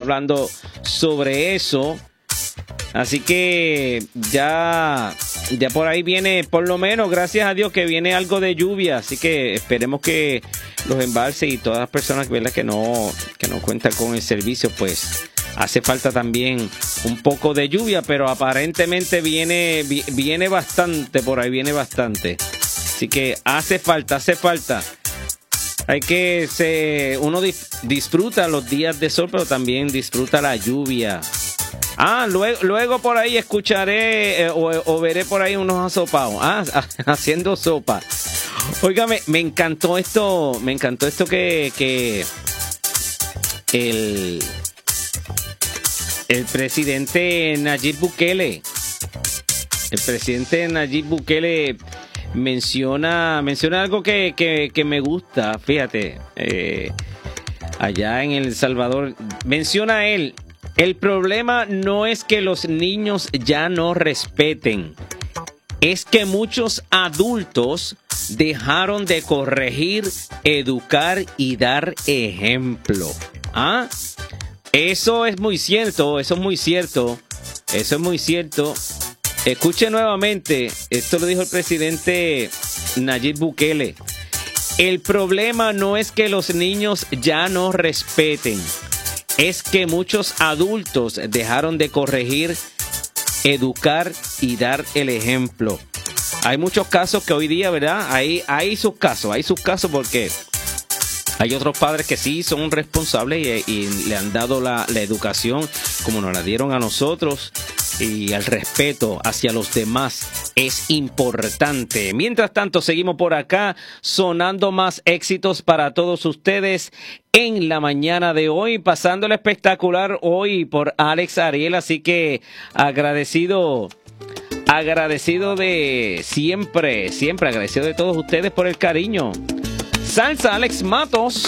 hablando sobre eso. Así que ya por ahí viene, por lo menos, gracias a Dios que viene algo de lluvia. Así que esperemos que los embalses y todas las personas, ¿verdad?, que no cuentan con el servicio, pues hace falta también un poco de lluvia, pero aparentemente viene bastante, por ahí viene bastante. Así que hace falta. Hay que uno disfruta los días de sol, pero también disfruta la lluvia. Luego por ahí escucharé o veré por ahí unos asopados. Haciendo sopa. Óigame, me encantó esto que el presidente Nayib Bukele menciona algo que me gusta, fíjate, allá en El Salvador, menciona él: el problema no es que los niños ya no respeten, es que muchos adultos dejaron de corregir, educar y dar ejemplo. Eso es muy cierto. Escuche nuevamente, esto lo dijo el presidente Nayib Bukele. El problema no es que los niños ya no respeten, es que muchos adultos dejaron de corregir, educar y dar el ejemplo. Hay muchos casos que hoy día, ¿verdad? Hay sus casos porque hay otros padres que sí son responsables y le han dado la educación como nos la dieron a nosotros, y el respeto hacia los demás es importante. Mientras tanto, seguimos por acá sonando más éxitos para todos ustedes en la mañana de hoy, pasándola espectacular hoy por Alex Ariel. Así que agradecido de siempre agradecido de todos ustedes por el cariño. Salsa, Alex Matos.